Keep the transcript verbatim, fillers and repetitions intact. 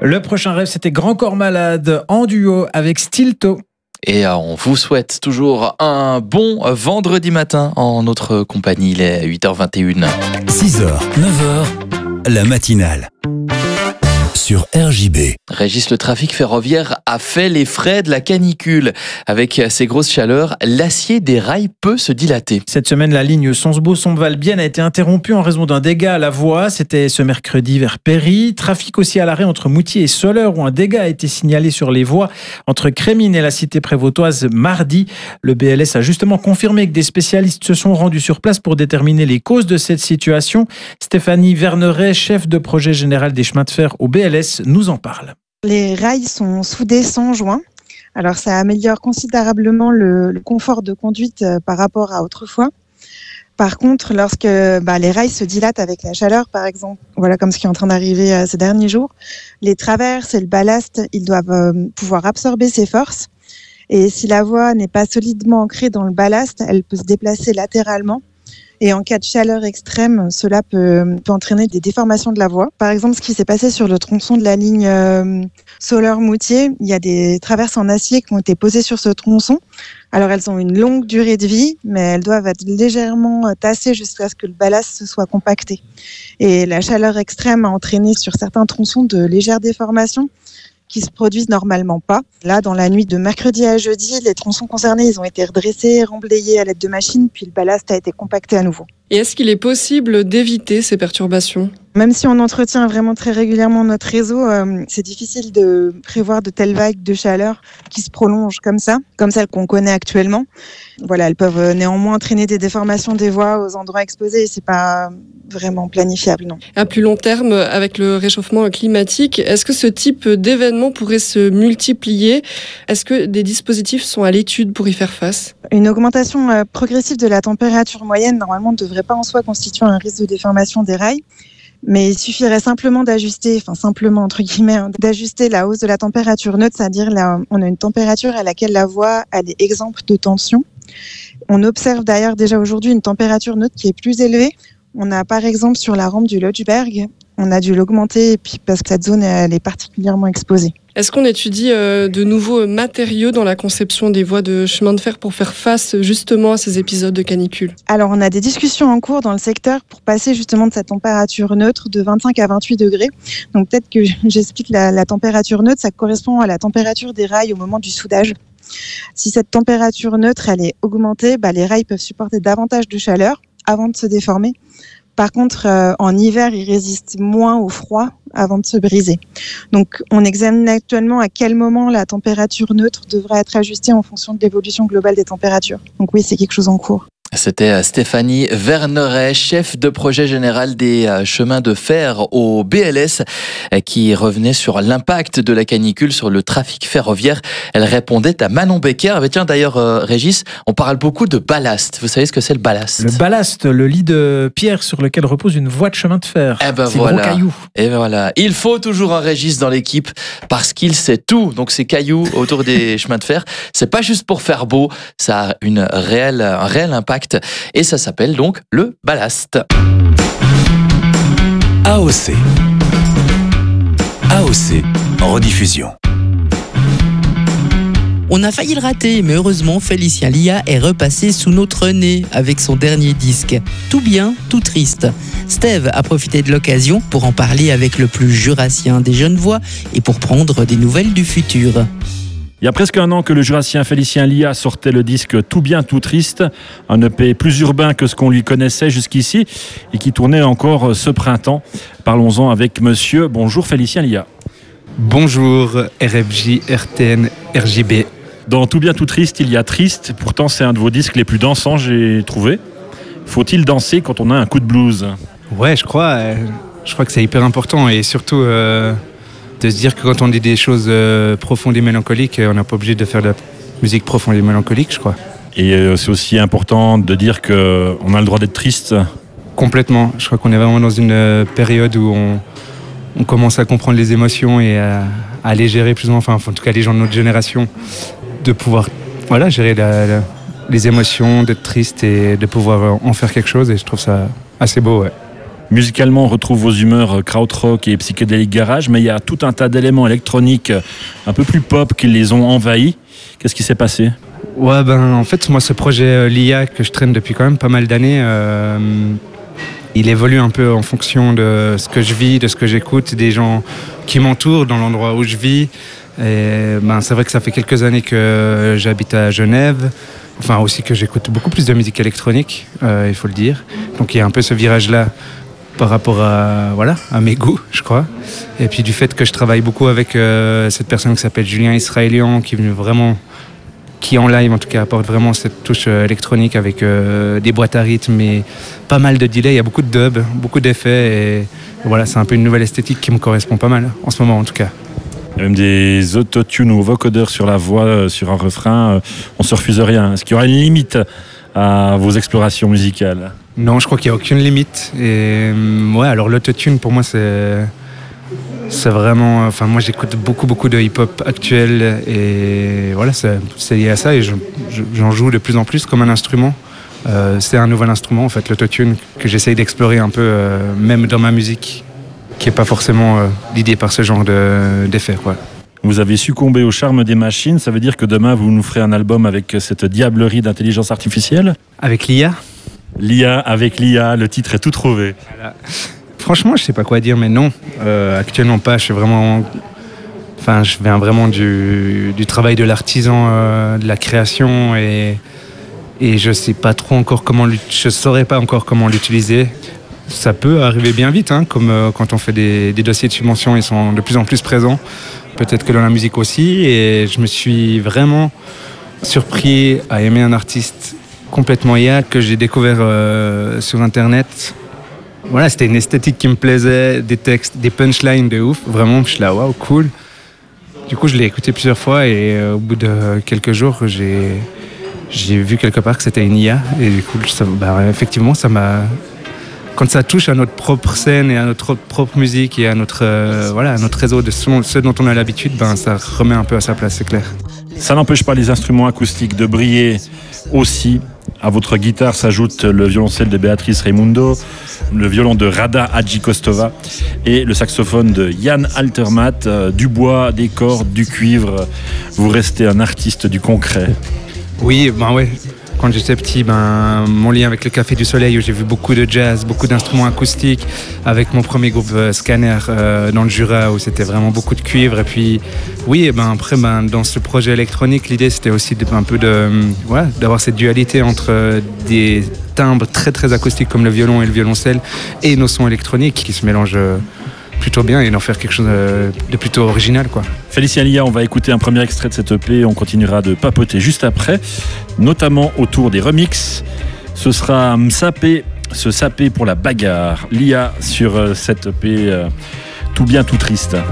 Le prochain rêve, c'était Grand Corps Malade en duo avec Stilto. Et on vous souhaite toujours un bon vendredi matin en notre compagnie. Il est huit heures vingt et une. six heures, neuf heures, la matinale. Sur R J B. Régis, le trafic ferroviaire a fait les frais de la canicule. Avec ces grosses chaleurs, l'acier des rails peut se dilater. Cette semaine, la ligne Sonsbeau-Sombval-Bienne a été interrompue en raison d'un dégât à la voie. C'était ce mercredi vers Péry. Trafic aussi à l'arrêt entre Moutier et Soleure où un dégât a été signalé sur les voies entre Crémines et la cité prévôtoise mardi. Le B L S a justement confirmé que des spécialistes se sont rendus sur place pour déterminer les causes de cette situation. Stéphanie Verneret, chef de projet général des chemins de fer au B L S, nous en parle. Les rails sont soudés sans joint. Alors ça améliore considérablement le, le confort de conduite par rapport à autrefois. Par contre, lorsque bah, les rails se dilatent avec la chaleur, par exemple, voilà comme ce qui est en train d'arriver euh, ces derniers jours, les traverses et le ballast, ils doivent euh, pouvoir absorber ces forces. Et si la voie n'est pas solidement ancrée dans le ballast, elle peut se déplacer latéralement. Et en cas de chaleur extrême, cela peut, peut entraîner des déformations de la voie. Par exemple, ce qui s'est passé sur le tronçon de la ligne euh, Soleure-Moutier, il y a des traverses en acier qui ont été posées sur ce tronçon. Alors, elles ont une longue durée de vie, mais elles doivent être légèrement tassées jusqu'à ce que le ballast se soit compacté. Et la chaleur extrême a entraîné sur certains tronçons de légères déformations qui se produisent normalement pas. Là, dans la nuit de mercredi à jeudi, les tronçons concernés, ils ont été redressés, remblayés à l'aide de machines, puis le ballast a été compacté à nouveau. Et est-ce qu'il est possible d'éviter ces perturbations ? Même si on entretient vraiment très régulièrement notre réseau, euh, c'est difficile de prévoir de telles vagues de chaleur qui se prolongent comme ça, comme celles qu'on connaît actuellement. Voilà, elles peuvent néanmoins entraîner des déformations des voies aux endroits exposés et c'est pas vraiment planifiable, non. À plus long terme, avec le réchauffement climatique, est-ce que ce type d'événement pourrait se multiplier ? Est-ce que des dispositifs sont à l'étude pour y faire face ? Une augmentation euh, progressive de la température moyenne, normalement, ne devrait pas en soi constituer un risque de déformation des rails. Mais il suffirait simplement d'ajuster, enfin simplement entre guillemets, hein, d'ajuster la hausse de la température neutre, c'est-à-dire là, on a une température à laquelle la voie elle est exempte de tension. On observe d'ailleurs déjà aujourd'hui une température neutre qui est plus élevée. On a par exemple sur la rampe du Lodgeberg, on a dû l'augmenter puis parce que cette zone elle est particulièrement exposée. Est-ce qu'on étudie euh, de nouveaux matériaux dans la conception des voies de chemin de fer pour faire face justement à ces épisodes de canicule ? Alors on a des discussions en cours dans le secteur pour passer justement de cette température neutre de vingt-cinq à vingt-huit degrés. Donc peut-être que j'explique la, la température neutre, ça correspond à la température des rails au moment du soudage. Si cette température neutre elle est augmentée, bah, les rails peuvent supporter davantage de chaleur avant de se déformer. Par contre, euh, en hiver, ils résistent moins au froid avant de se briser. Donc, on examine actuellement à quel moment la température neutre devrait être ajustée en fonction de l'évolution globale des températures. Donc oui, c'est quelque chose en cours. C'était Stéphanie Verneret, chef de projet général des chemins de fer au B L S, qui revenait sur l'impact de la canicule sur le trafic ferroviaire. Elle répondait à Manon Becker. Mais tiens, d'ailleurs, euh, Régis, on parle beaucoup de ballast. Vous savez ce que c'est le ballast ? Le ballast, le lit de pierre sur lequel repose une voie de chemin de fer. Eh ben ces voilà. gros cailloux. Et ben voilà. Il faut toujours un Régis dans l'équipe parce qu'il sait tout. Donc ces cailloux autour des chemins de fer, c'est pas juste pour faire beau, ça a une réelle, un réel impact. Et ça s'appelle donc le ballast. A O C. A O C, en rediffusion. On a failli le rater, mais heureusement, Félicien Lia est repassé sous notre nez avec son dernier disque. Tout bien, tout triste. Steve a profité de l'occasion pour en parler avec le plus jurassien des jeunes voix et pour prendre des nouvelles du futur. Il y a presque un an que le jurassien Félicien Lia sortait le disque Tout bien, tout triste, un E P plus urbain que ce qu'on lui connaissait jusqu'ici et qui tournait encore ce printemps. Parlons-en avec monsieur. Bonjour Félicien Lia. Bonjour R F J, R T N, R J B. Dans Tout bien, tout triste, il y a Triste. Pourtant, c'est un de vos disques les plus dansants, j'ai trouvé. Faut-il danser quand on a un coup de blues ? Ouais, je crois. Euh, je crois que c'est hyper important et surtout... Euh de se dire que quand on dit des choses euh, profondes et mélancoliques, on n'est pas obligé de faire de la musique profonde et mélancolique, je crois. Et euh, c'est aussi important de dire qu'on a le droit d'être triste. Complètement. Je crois qu'on est vraiment dans une euh, période où on, on commence à comprendre les émotions et à, à les gérer plus ou moins, enfin en tout cas les gens de notre génération, de pouvoir voilà, gérer la, la, les émotions, d'être triste et de pouvoir en faire quelque chose. Et je trouve ça assez beau, ouais. Musicalement, on retrouve vos humeurs krautrock et psychédélique garage, mais il y a tout un tas d'éléments électroniques un peu plus pop qui les ont envahis. Qu'est-ce qui s'est passé ? Ouais, ben en fait, moi, ce projet euh, l'I A que je traîne depuis quand même pas mal d'années, euh, il évolue un peu en fonction de ce que je vis, de ce que j'écoute, des gens qui m'entourent dans l'endroit où je vis. Et ben, c'est vrai que ça fait quelques années que j'habite à Genève, enfin aussi que j'écoute beaucoup plus de musique électronique, euh, il faut le dire. Donc il y a un peu ce virage-là par rapport à, voilà, à mes goûts, je crois. Et puis du fait que je travaille beaucoup avec euh, cette personne qui s'appelle Julien Israélian, qui est venu vraiment, qui en live en tout cas apporte vraiment cette touche euh, électronique avec euh, des boîtes à rythme et pas mal de delay. Il y a beaucoup de dub, beaucoup d'effets et, et voilà, c'est un peu une nouvelle esthétique qui me correspond pas mal, en ce moment en tout cas. Il y a même des autotunes ou vocodeurs sur la voix, sur un refrain. On se refuse rien. Est-ce qu'il y aura une limite à vos explorations musicales ? Non, je crois qu'il n'y a aucune limite. Et ouais, alors l'autotune pour moi c'est c'est vraiment. Enfin, moi j'écoute beaucoup beaucoup de hip-hop actuel et voilà, c'est, c'est lié à ça et je, je, j'en joue de plus en plus comme un instrument. Euh, c'est un nouvel instrument en fait, l'autotune, que j'essaye d'explorer un peu, euh, même dans ma musique, qui n'est pas forcément euh, l'idée par ce genre de, d'effet, quoi. Vous avez succombé au charme des machines, ça veut dire que demain vous nous ferez un album avec cette diablerie d'intelligence artificielle ? Avec l'I A ? L'I A, avec l'I A, le titre est tout trouvé. Voilà. Franchement, je sais pas quoi dire, mais non, euh, actuellement pas. Je suis vraiment, enfin, je viens vraiment du, du travail de l'artisan, euh, de la création, et et je sais pas trop encore comment, je saurais pas encore comment l'utiliser. Ça peut arriver bien vite, hein, comme euh, quand on fait des, des dossiers de subvention, ils sont de plus en plus présents. Peut-être que dans la musique aussi. Et je me suis vraiment surpris à aimer un artiste complètement I A que j'ai découvert euh, sur Internet. Voilà, c'était une esthétique qui me plaisait, des textes, des punchlines de ouf. Vraiment, je suis là, waouh, cool. Du coup, je l'ai écouté plusieurs fois et euh, au bout de quelques jours, j'ai, j'ai vu quelque part que c'était une I A. Et du coup, ça, bah, effectivement, ça m'a... Quand ça touche à notre propre scène et à notre propre musique et à notre, euh, voilà, à notre réseau de sons, ceux dont on a l'habitude, ben, ça remet un peu à sa place, c'est clair. Ça n'empêche pas les instruments acoustiques de briller aussi. À votre guitare s'ajoute le violoncelle de Béatrice Raimundo, le violon de Rada Hadjikostova et le saxophone de Yann Altermatt. Du bois, des cordes, du cuivre. Vous restez un artiste du concret. Oui, ben ouais. Quand j'étais petit, ben, mon lien avec le Café du Soleil, où j'ai vu beaucoup de jazz, beaucoup d'instruments acoustiques, avec mon premier groupe euh, Scanner euh, dans le Jura, où c'était vraiment beaucoup de cuivre. Et puis, oui, et ben, après, ben, dans ce projet électronique, l'idée, c'était aussi de, un peu de, ouais, d'avoir cette dualité entre euh, des timbres très, très acoustiques, comme le violon et le violoncelle, et nos sons électroniques qui se mélangent euh, plutôt bien et d'en faire quelque chose de plutôt original, quoi. Félicien Lia, on va écouter un premier extrait de cette E P, on continuera de papoter juste après, notamment autour des remixes. Ce sera Msapé, se saper pour la bagarre. Lia sur cette E P, tout bien, tout triste.